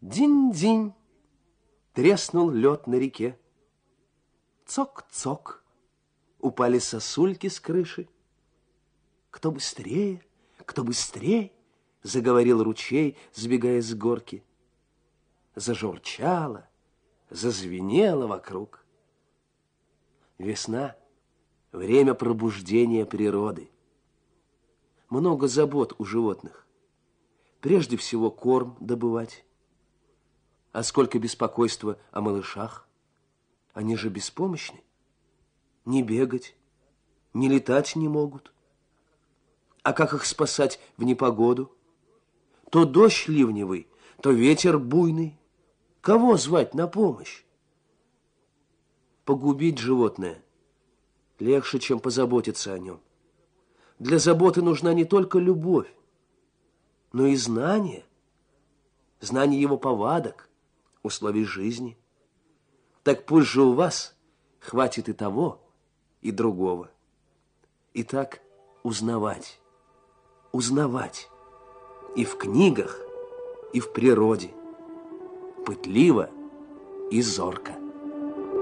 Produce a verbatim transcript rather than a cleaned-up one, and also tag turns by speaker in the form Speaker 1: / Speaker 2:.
Speaker 1: Динь-динь, треснул лед на реке. Цок-цок, упали сосульки с крыши. Кто быстрее, кто быстрее, заговорил ручей, сбегая с горки. Зажурчало, зазвенело вокруг. Весна — время пробуждения природы. Много забот у животных. Прежде всего корм добывать. А сколько беспокойства о малышах. Они же беспомощны. Не бегать, не летать не могут. А как их спасать в непогоду? То дождь ливневый, то ветер буйный. Кого звать на помощь? Погубить животное легче, чем позаботиться о нем. Для заботы нужна не только любовь, но и знание. Знание его повадок, условий жизни. Так пусть же у вас хватит и того, и другого. Итак, узнавать, узнавать и в книгах, и в природе, пытливо и зорко.